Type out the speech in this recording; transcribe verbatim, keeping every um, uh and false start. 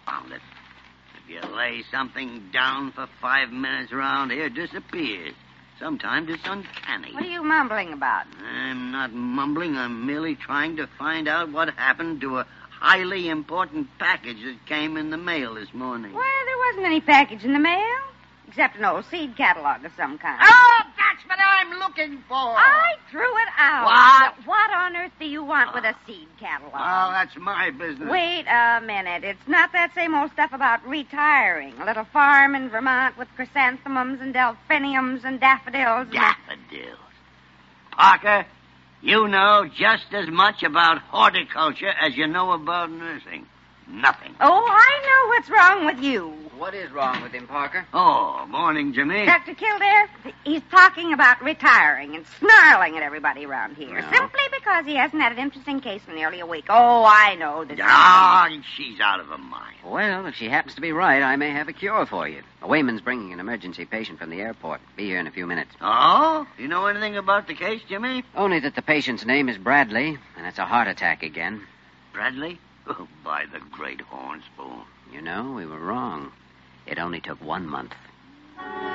Confound it. If you lay something down for five minutes around here, it disappears. Sometimes it's uncanny. What are you mumbling about? I'm not mumbling. I'm merely trying to find out what happened to a highly important package that came in the mail this morning. Well, there wasn't any package in the mail, except an old seed catalog of some kind. Oh, that's what I'm looking for. I threw it out. What? But what on earth do you want with a seed catalog? Well, that's my business. Wait a minute. It's not that same old stuff about retiring. A little farm in Vermont with chrysanthemums and delphiniums and daffodils. And Daffodils. Parker, you know just as much about horticulture as you know about nursing. Nothing. Oh, I know what's wrong with you. What is wrong with him, Parker? Oh, morning, Jimmy. Doctor Kildare, he's talking about retiring and snarling at everybody around here. No. Simply because he hasn't had an interesting case for nearly a week. Oh, I know this. Ah, she's out of her mind. Well, if she happens to be right, I may have a cure for you. A Wayman's bringing an emergency patient from the airport. Be here in a few minutes. Oh? You know anything about the case, Jimmy? Only that the patient's name is Bradley, and it's a heart attack again. Bradley? Oh, by the great horn spoon. You know, we were wrong. It only took one month.